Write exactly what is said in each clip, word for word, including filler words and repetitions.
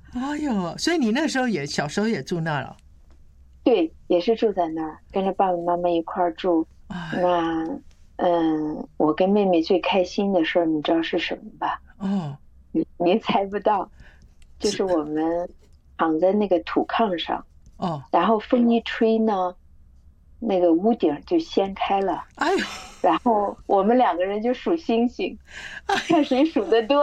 哎呦，所以你那时候也小时候也住那儿了？ 对，也是住在那儿，跟着爸爸妈妈一块儿住。 哎， 那，嗯，我跟妹妹最开心的事儿，你知道是什么吧？ 哦， 你你猜不到，就是是我们躺在那个土炕上， 哦， 然后风一吹呢，那个屋顶就掀开了， 哎呦， 然后我们两个人就数星星，看谁数得多。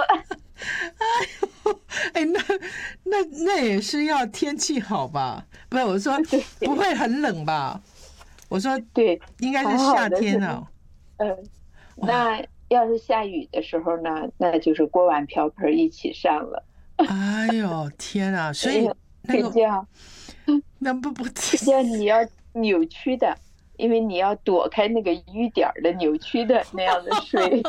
哎，那那那也是要天气好吧？不是，我说对不会很冷吧？我说对， 应该是还好夏的是， 天啊。 嗯， 哇， 那要是下雨的时候呢，那就是锅碗瓢盆一起上了。 哎呦天啊！所以哎呀， 那个睡觉那不不， 睡觉你要扭曲的，因为你要躲开那个雨点儿的扭曲的那样的睡。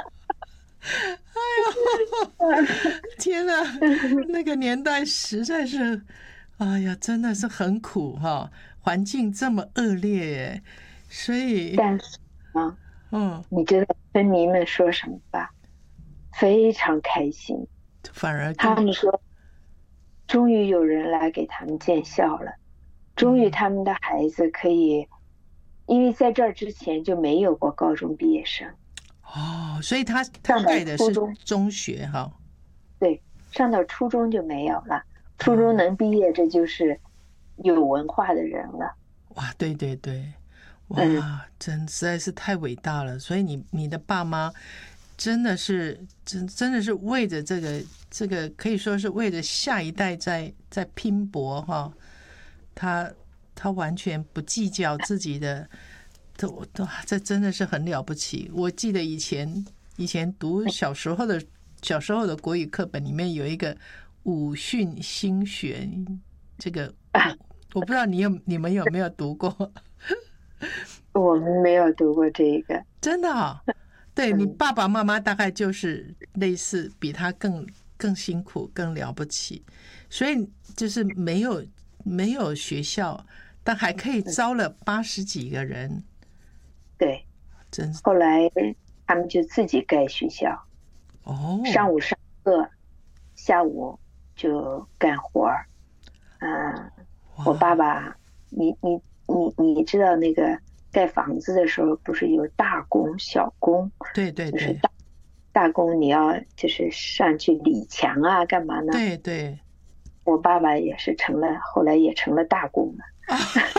天啊，那个年代实在是，哎呀，真的是很苦哈，环境这么恶劣耶，所以但是啊， 嗯， 你知道村民们说什么吧？非常开心， 反而更他们说终于有人来给他们见笑了，终于他们的孩子可以，因为在这儿之前就没有过高中毕业生， 哦，所以他他上到盖的是初中， 中学哈。 对，上到初中就没有了，初中哦， 能毕业，这就是有文化的人了。 哇，对对对， 嗯， 哇，真实在是太伟大了。所以你你的爸妈真的是真真的是为着这个这个可以说是为着下一代在在拼搏哈。他他完全不计较自己的，都都这真的是很了不起。我记得以前以前读小时候的小时候的国语课本里面有一个武训新学，这个我我不知道你有你们有没有读过？ 我们没有读过这个。 真的哦，对你嗯， 爸爸妈妈大概就是类似比他更更辛苦、更了不起，所以就是没有没有学校，但还可以招了八十几个人， 对， 真后来他们就自己盖学校， 哦上午上课，下午就干活儿。嗯，我爸哇， 爸，你你你你知道那个盖房子的时候，不是有大工小工， 对对对就是大大工你要就是上去理墙啊，干嘛呢？ 对对我爸爸也是成了，后来也成了大工了。 啊，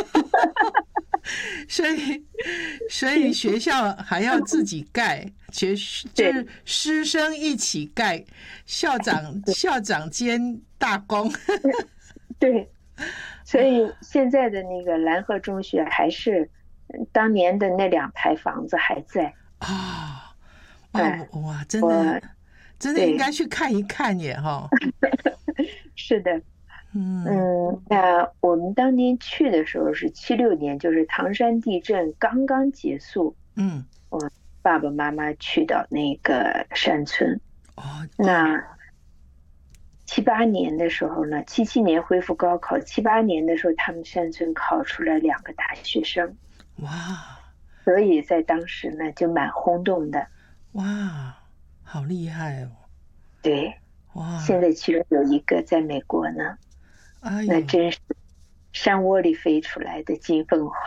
所以所以学校还要自己盖，学就对是师生一起盖，校长校长兼大工。 对，所以现在的那个蓝河中学还是嗯当年的那两排房子还在。 啊，哇哎， 哇，真的我真的应对， 该去看一看耶哈。 是的。 嗯嗯，那我们当年去的时候是七六年，就是唐山地震刚刚结束， 嗯， 我爸爸妈妈去到那个山村。 哦哦， 那七八年的时候呢，七七年恢复高考，七八年的时候，他们山村考出来两个大学生， 哇所以在当时呢就蛮轰动的。 哇，好厉害哦！ 对，现哇， 在其中有一个在美国呢， 哎呦， 那真是山窝里飞出来的金凤凰。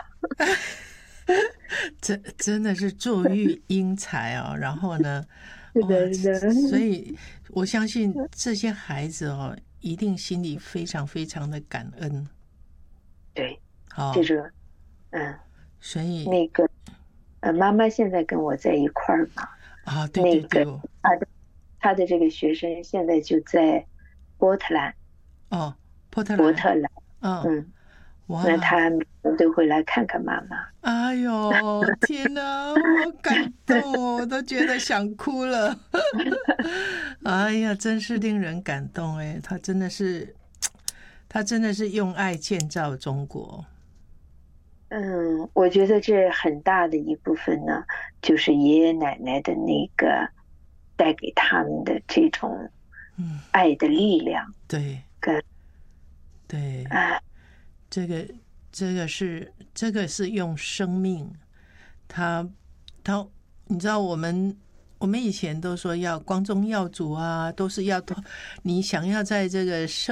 真真的是坐育英才哦。然后呢，哇， 是的，是所的。 以我相信这些孩子哦，一定心里非常非常的感恩。 对，这哦， 个，嗯， 所以那个，呃，妈妈现在跟我在一块儿嘛， 啊，对对那个对哦， 他的他的这个学生现在就在波特兰， 哦，波特兰， 波特兰， 嗯， 嗯，那哇， 他每年都会来看看妈妈。 哎呦，天哪，好感动哦，我都觉得想哭了。哎呀，真是令人感动哎，他真的是，他真的是用爱建造中国。 嗯，我觉得这很大的一部分呢，就是爷爷奶奶的那个带给他们的这种嗯， 爱的力量对跟对， 啊， 这个这个是这个是用生命，他他，你知道我们我们以前都说要光宗耀祖啊，都是要你想要在这个社